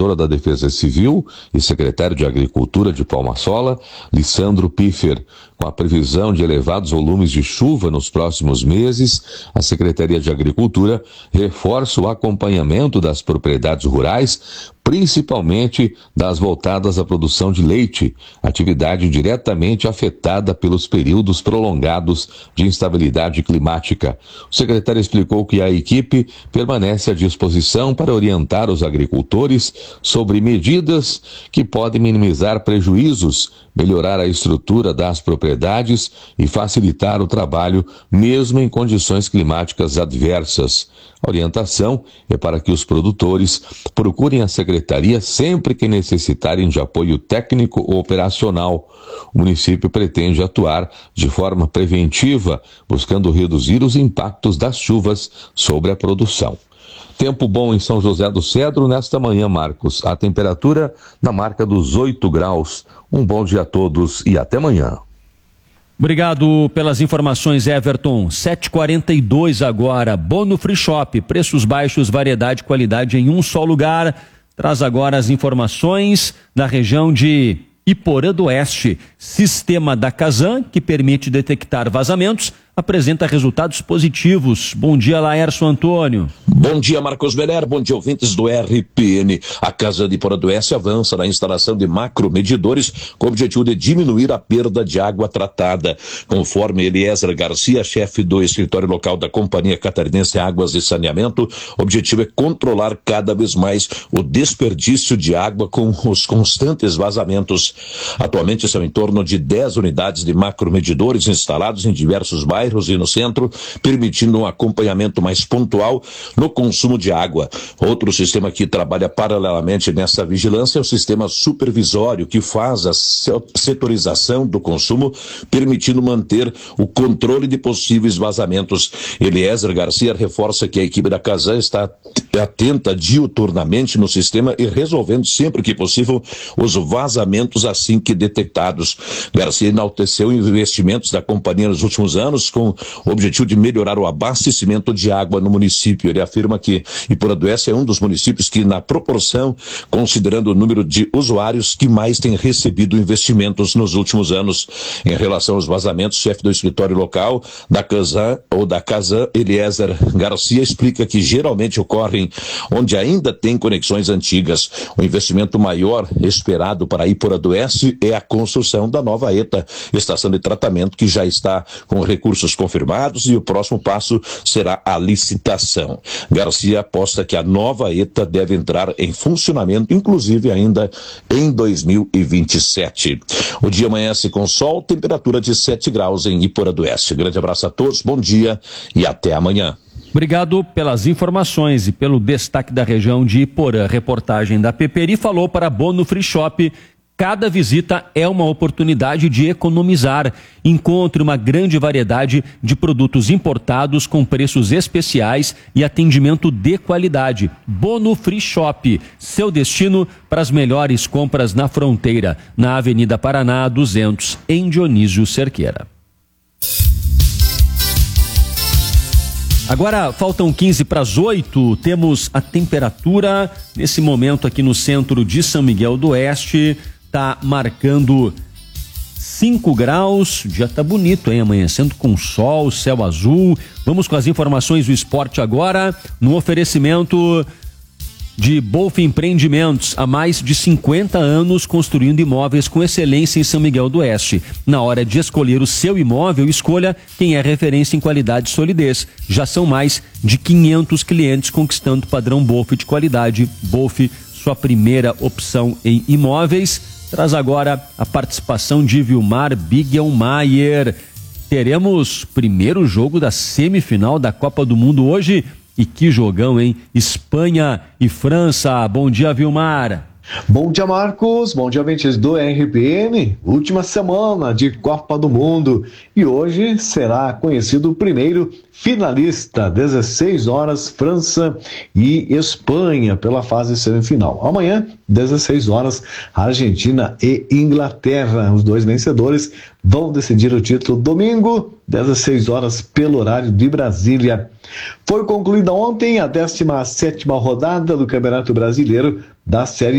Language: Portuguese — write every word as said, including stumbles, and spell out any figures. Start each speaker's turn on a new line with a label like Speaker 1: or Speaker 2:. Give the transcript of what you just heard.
Speaker 1: relatora da Defesa Civil e secretário de Agricultura de Palma-Sola, Lissandro Piffer. Com a previsão de elevados volumes de chuva nos próximos meses, a Secretaria de Agricultura reforça o acompanhamento das propriedades rurais, principalmente das voltadas à produção de leite, atividade diretamente afetada pelos períodos prolongados de instabilidade climática. O secretário explicou que a equipe permanece à disposição para orientar os agricultores sobre medidas que podem minimizar prejuízos, melhorar a estrutura das propriedades e facilitar o trabalho, mesmo em condições climáticas adversas. A orientação é para que os produtores procurem a secretaria sempre que necessitarem de apoio técnico ou operacional. O município pretende atuar de forma preventiva, buscando reduzir os impactos das chuvas sobre a produção. Tempo bom em São José do Cedro nesta manhã, Marcos. A temperatura na marca dos oito graus. Um bom dia a todos e até amanhã.
Speaker 2: Obrigado pelas informações, Everton. sete e quarenta e dois agora. Bono Free Shop. Preços baixos, variedade e qualidade em um só lugar. Traz agora as informações da região de Iporã do Oeste. Sistema da Casan, que permite detectar vazamentos, apresenta resultados positivos. Bom dia, Laércio Antônio.
Speaker 3: Bom dia, Marcos Beler. Bom dia, ouvintes do R P N. A Casa de Iporã do Oeste avança na instalação de macromedidores com o objetivo de diminuir a perda de água tratada. Conforme Eliezer Garcia, chefe do escritório local da Companhia Catarinense de Águas e Saneamento, o objetivo é controlar cada vez mais o desperdício de água com os constantes vazamentos. Atualmente são em torno de dez unidades de macromedidores instalados em diversos bairros e no centro, permitindo um acompanhamento mais pontual no consumo de água. Outro sistema que trabalha paralelamente nessa vigilância é o sistema supervisório, que faz a setorização do consumo, permitindo manter o controle de possíveis vazamentos. Eliezer Garcia reforça que a equipe da Casan está atenta diuturnamente no sistema e resolvendo sempre que possível os vazamentos assim que detectados. Garcia enalteceu investimentos da companhia nos últimos anos com o objetivo de melhorar o abastecimento de água no município. Ele afirma que Iporã do Oeste é um dos municípios que, na proporção, considerando o número de usuários, que mais tem recebido investimentos nos últimos anos. Em relação aos vazamentos, chefe do escritório local da Casan, ou da Casan, Eliezer Garcia, explica que geralmente ocorrem onde ainda tem conexões antigas. O investimento maior esperado para Iporã do Oeste é a construção da nova ETA, estação de tratamento, que já está com recursos confirmados, e o próximo passo será a licitação. Garcia aposta que a nova ETA deve entrar em funcionamento, inclusive ainda em dois mil e vinte e sete. O dia amanhece com sol, temperatura de sete graus em Iporã do Oeste. Grande abraço a todos, bom dia e até amanhã.
Speaker 2: Obrigado pelas informações e pelo destaque da região de Iporã. Reportagem da Peperi falou para Bono Free Shop. Cada visita é uma oportunidade de economizar. Encontre uma grande variedade de produtos importados com preços especiais e atendimento de qualidade. Bono Free Shop, seu destino para as melhores compras na fronteira, na Avenida Paraná duzentos, em Dionísio Cerqueira. Agora faltam quinze para as oito, temos a temperatura nesse momento aqui no centro de São Miguel do Oeste. Está marcando cinco graus, o dia tá bonito, hein? Amanhecendo com sol, céu azul. Vamos com as informações do esporte agora, no oferecimento de Bolf Empreendimentos, há mais de cinquenta anos construindo imóveis com excelência em São Miguel do Oeste. Na hora de escolher o seu imóvel, escolha quem é referência em qualidade e solidez. Já são mais de quinhentos clientes conquistando o padrão Bolf de qualidade. Bolf, sua primeira opção em imóveis. Traz agora a participação de Vilmar Bigelmaier. Teremos primeiro jogo da semifinal da Copa do Mundo hoje. E que jogão, hein? Espanha e França. Bom dia, Vilmar.
Speaker 4: Bom dia, Marcos. Bom dia, ouvintes do R P N. Última semana de Copa do Mundo. E hoje será conhecido o primeiro finalista. dezesseis horas, França e Espanha pela fase semifinal. Amanhã, dezesseis horas, Argentina e Inglaterra. Os dois vencedores vão decidir o título domingo, dezesseis horas, pelo horário de Brasília. Foi concluída ontem a décima sétima rodada do Campeonato Brasileiro da Série